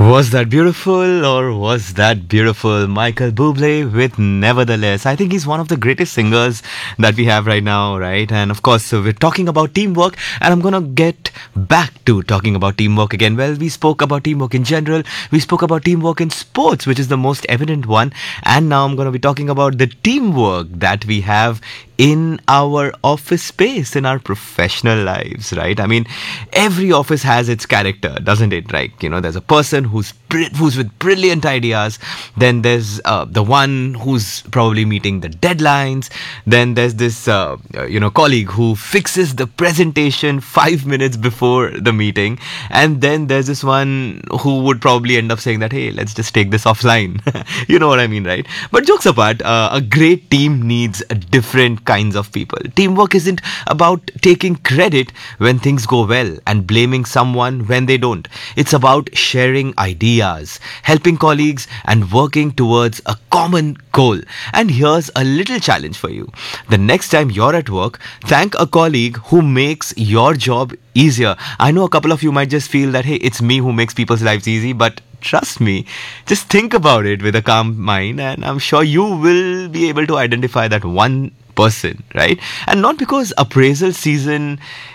Was that beautiful or was that beautiful? Michael Bublé with Nevertheless. I think he's one of the greatest singers that we have right now, right? And of course, so we're talking about teamwork, and I'm gonna get back to talking about teamwork again. Well, we spoke about teamwork in general, we spoke about teamwork in sports, which is the most evident one, and now I'm gonna be talking about the teamwork that we have in our office space, in our professional lives, right? I mean, every office has its character, doesn't it? Right? There's a person who's with brilliant ideas. Then there's the one who's probably meeting the deadlines. Then there's this colleague who fixes the presentation 5 minutes before the meeting. And then there's this one who would probably end up saying that, hey, let's just take this offline. You know what I mean, right? But jokes apart, a great team needs different kinds of people. Teamwork isn't about taking credit when things go well and blaming someone when they don't. It's about sharing ideas, helping colleagues, and working towards a common goal. And here's a little challenge for you. The next time you're at work, thank a colleague who makes your job easier. I know a couple of you might just feel that, hey, it's me who makes people's lives easy, but trust me, just think about it with a calm mind, and I'm sure you will be able to identify that one person, right? And not because appraisal season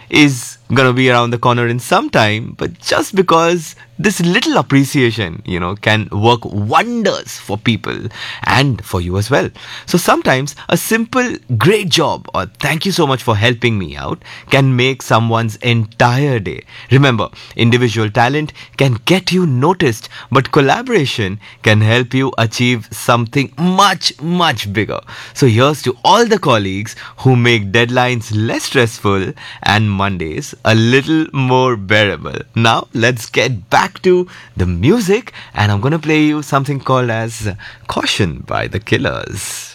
is gonna be around the corner in some time, but just because this little appreciation, can work wonders for people and for you as well. So sometimes a simple great job or thank you so much for helping me out can make someone's entire day. Remember, individual talent can get you noticed, but collaboration can help you achieve something much, much bigger. So here's to all the colleagues who make deadlines less stressful and Mondays a little more bearable. Now let's get back to the music, and I'm gonna play you something called as Caution by the Killers.